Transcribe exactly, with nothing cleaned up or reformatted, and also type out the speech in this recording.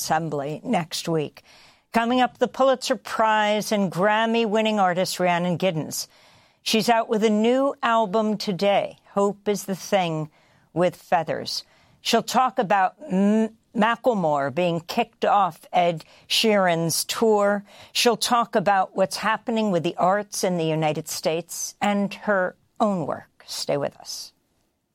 Assembly next week. Coming up, the Pulitzer Prize and Grammy-winning artist Rhiannon Giddens. She's out with a new album today, Hope is the Thing with Feathers. She'll talk about M- Macklemore being kicked off Ed Sheeran's tour. She'll talk about what's happening with the arts in the United States and her own work. Stay with us.